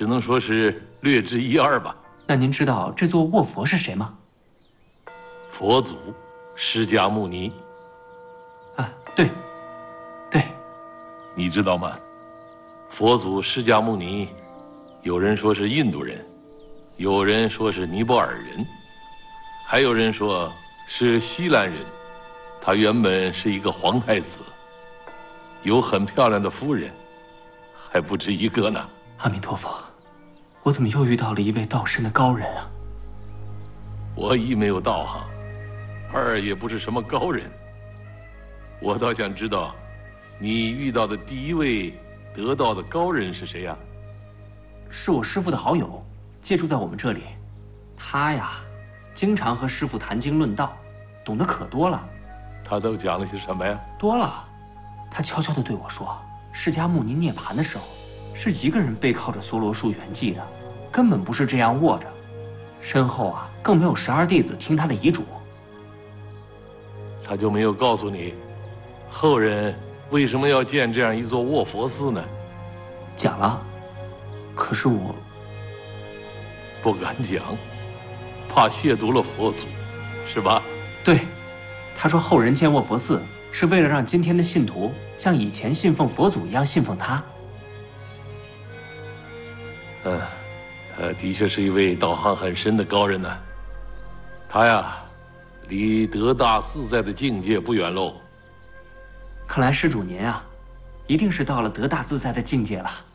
只能说是略知一二吧。 那您知道这座卧佛是谁吗？ 佛祖释迦牟尼。 啊，对，对。 你知道吗？佛祖释迦牟尼，有人说是印度人，有人说是尼泊尔人，还有人说是西兰人。他原本是一个皇太子，有很漂亮的夫人，还不止一个呢。 阿弥陀佛，我怎么又遇到了一位道深的高人啊？ 我一没有道行，二也不是什么高人。我倒想知道，你遇到的第一位得道的高人是谁呀？ 是我师父的好友，借住在我们这里。他呀，经常和师父谈经论道，懂得可多了。 他都讲了些什么呀？ 多了。他悄悄地对我说，释迦牟尼涅槃的时候，是一个人背靠着梭罗树圆寂的，根本不是这样卧着。身后啊，更没有12弟子听他的遗嘱。 他就没有告诉你，后人为什么要建这样一座卧佛寺呢？ 讲了，可是我不敢讲，怕亵渎了佛祖，是吧？ 对。他说后人建卧佛寺是为了让今天的信徒像以前信奉佛祖一样信奉他。 他的确是一位道行很深的高人呢。他呀，离得大自在的境界不远喽。 看来施主您啊，一定是到了得大自在的境界了。